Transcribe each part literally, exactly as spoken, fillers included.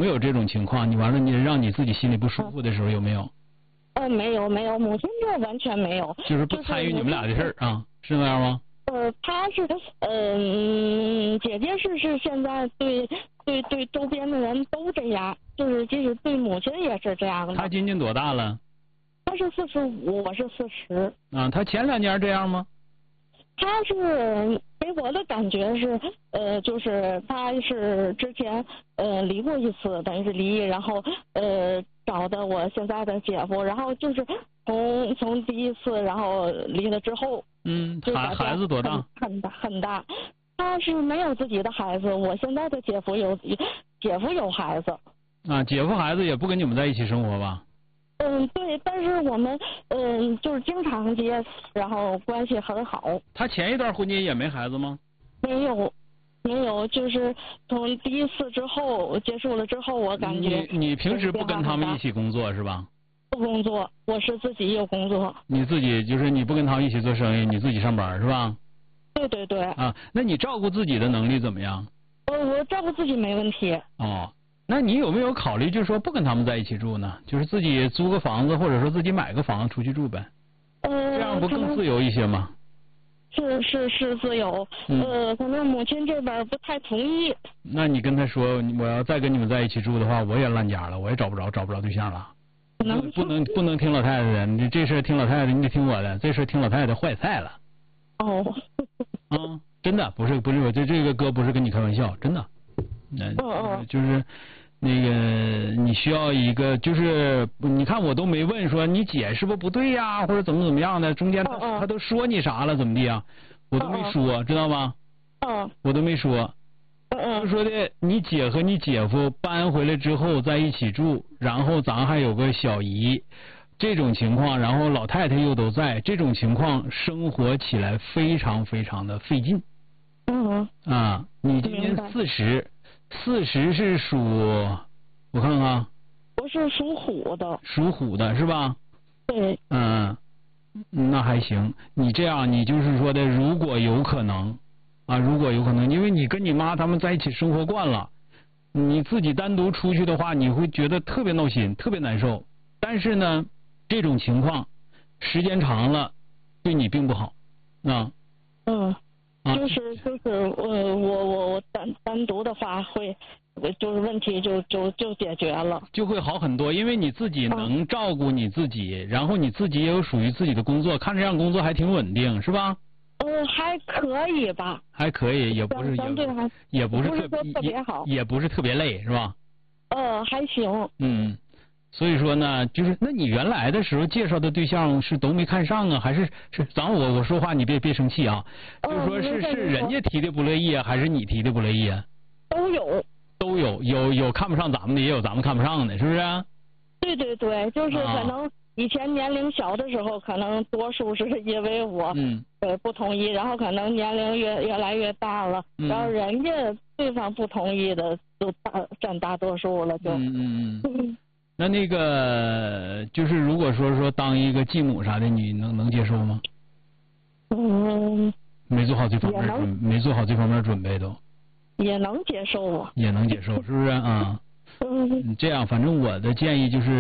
没有这种情况？你完了，你让你自己心里不舒服的时候有没有？ 呃，没有没有，母亲这完全没有。 就是不参与你们俩的事儿啊，是那样吗？ 呃，她是嗯、呃，姐姐是是现在对对对周边的人都这样，就是即使对母亲也是这样的。 她今年多大了？ 她是四十五，我是四十。 啊，她前两年这样吗？ 她是给我的感觉是，呃，就是她是之前呃离过一次，等于是离，然后呃找的我现在的姐夫，然后就是从从第一次，然后离了之后， 嗯，孩孩子多大？ 很大很大，他是没有自己的孩子，我现在的姐夫有姐夫有孩子。 啊，姐夫孩子也不跟你们在一起生活吧？ 嗯，对，但是我们嗯就是经常接，然后关系很好。 他前一段婚姻也没孩子吗？ 没有，没有，就是从第一次之后结束了之后，我感觉你你平时不跟他们一起工作是吧？ 不工作，我是自己有工作。 你自己就是你不跟他们一起做生意，你自己上班是吧？ 对对对。 啊，那你照顾自己的能力怎么样？ 我我照顾自己没问题。 哦。那你有没有考虑，就是说不跟他们在一起住呢？就是自己租个房子，或者说自己买个房子出去住呗？ 呃， 这样不更自由一些吗？ 是是是自由， 嗯、 呃，可能母亲这边不太同意。 那你跟他说，我要再跟你们在一起住的话，我也烂家了，我也找不着找不着对象了。 不能不能不能听老太太的，你这事听老太太的，你得听我的，这事听老太太的坏菜了。 哦。 啊，真的不是不是我这这个哥不是跟你开玩笑，真的。那、 嗯、 就是。那个，你需要一个，就是你看我都没问说你姐是不是不对呀、啊，或者怎么怎么样的，中间他、 嗯、 他都说你啥了，怎么的呀？我都没说， 嗯、 知道吗？ 嗯， 我都没说。 嗯就说的你姐和你姐夫搬回来之后在一起住，然后咱还有个小姨，这种情况，然后老太太又都在，这种情况生活起来非常非常的费劲。 嗯。 啊，你今年四十。四十是属，我看看， 我是属虎的。 属虎的是吧？ 对。 嗯，那还行。你这样，你就是说的，如果有可能，啊，如果有可能，因为你跟你妈他们在一起生活惯了，你自己单独出去的话，你会觉得特别闹心，特别难受。但是呢，这种情况时间长了，对你并不好，啊。 嗯。就是就是呃我我我单单独的话会，就是问题就就就解决了， 就会好很多，因为你自己能照顾你自己，嗯、然后你自己也有属于自己的工作，看这样工作还挺稳定，是吧？ 呃，还可以吧。 还可以，也不是也也不是特特别好， 也不是特别累，是吧？ 呃，还行。 嗯。所以说呢，就是那你原来的时候介绍的对象是都没看上啊，还是是咱我我说话你别别生气啊，就是说是是人家提的不乐意啊，还是你提的不乐意啊？ 都有。 都有，有有看不上咱们的，也有咱们看不上的，是不是？ 对对对，就是可能以前年龄小的时候，可能多数是因为我嗯呃不同意，然后可能年龄越越来越大了， 嗯、 然后人家对方不同意的就大占大多数了，就。 嗯嗯嗯。那那个就是如果说说当一个继母啥的，你能能接受吗？ 嗯。 没做好这方面准，没做好这方面准备都。 也能接受啊。 也能接受，是不是啊？嗯。这样，反正我的建议就是，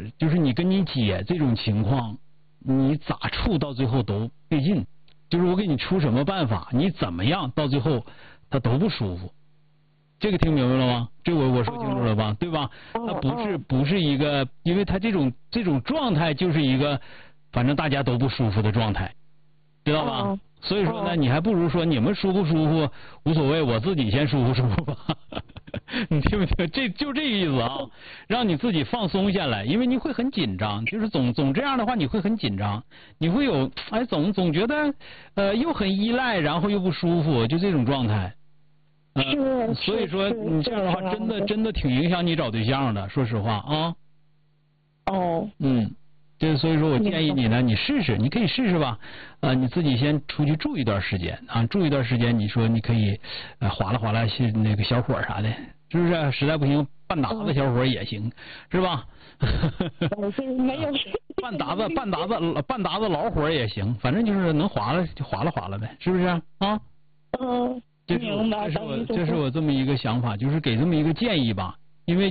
就是你跟你姐这种情况，你咋处到最后都费劲。就是我给你出什么办法，你怎么样到最后他都不舒服。这个听明白了吗？这我我说清楚了吧？ oh. 对吧？它不是 oh. 不是一个，因为它这种这种状态就是一个，反正大家都不舒服的状态，知道吧？ oh. 所以说呢，你还不如说你们舒不舒服无所谓，我自己先舒服舒服吧。你听没听？这就这意思啊，让你自己放松下来，因为你会很紧张，就是总总这样的话你会很紧张，你会有哎总总觉得呃又很依赖，然后又不舒服，就这种状态。呃，所以说你这样的话，真的真的挺影响你找对象的，说实话啊。 哦。 嗯，这所以说我建议你呢，你试试，你可以试试吧。呃，你自己先出去住一段时间啊，住一段时间，你说你可以呃划拉划拉些那个小伙啥的，是不是？实在不行，半打子小伙也行，是吧？ 没有。 半打子半打子半打子老伙也行，反正就是能划拉就划拉划拉呗，是不是啊？ 嗯。 这是这是我这是我这么一个想法，就是给这么一个建议吧。